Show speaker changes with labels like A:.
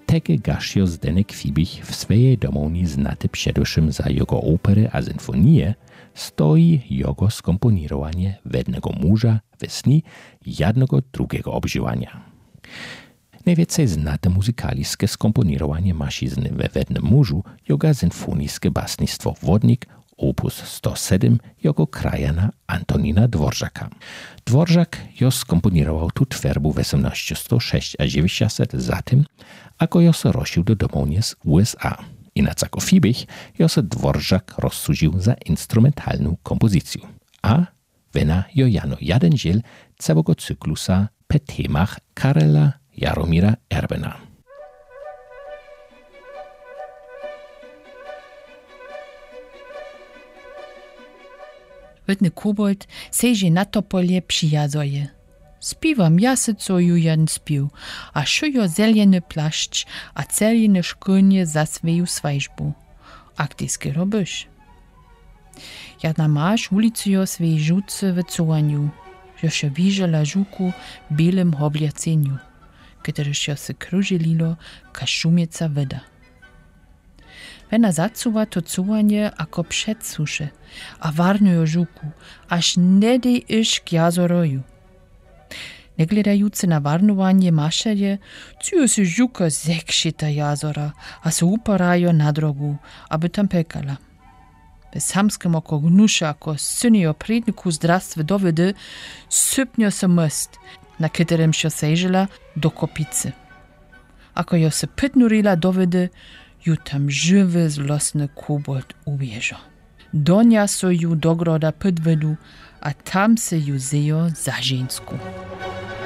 A: Teke Gaszio Zdenek Fibich w swojej domowni znaty przedewším za jego opery a symfonie, stoi jego skomponowanie wednego muża we sni jednego drugiego obżywania. Najwięcej znate muzykaliskie skomponowanie maszyzny we wednym mużu jego symfoniskie basnictwo Wodnik opus 107 jego krajana Antonina Dvořáka. Dvořák jo skomponował tu twerbu w 1860 za tym, ako jo se rozšił do domownie z USA. Inac jako Fibich jo se Dvořák rozsłużył za instrumentalną kompozycję. A wena jo jano jeden dziel całego cyklusa pe temach Karela Jaromíra Erbena.
B: Wydny kobold sejdzie na topolje przyjazoje. Spiwam jasycoju jeden spił, a szujo zelieny plaszcz, a celjeny szkolnie za swoją swajżbu. A ty robisz? Jedna masz ulicujo swej żółce w cowaniu, że się widziała żuku bielym hobliaceniu, który się se krużelilo ka szumieca wyda. Wena zacuwa to covanje ako předsuše a varnujo žuku, až nedej iš k jazoroju. Negledajuce na varnovanje mašelje, cujo se žuka zekšita jazora, a se uparajo na drogu, aby tam pekala. Ve samskem oko gnuša, ako synijo predniku zdravstve dovede, sypnjo se most, na kterem się sejžela do kopice. Ako jo se pytnurila dovede, ju tam żywy, zlosny kobold ubieżo. Donia so ju do groda podvedu, a tam se ju zejo za žensku.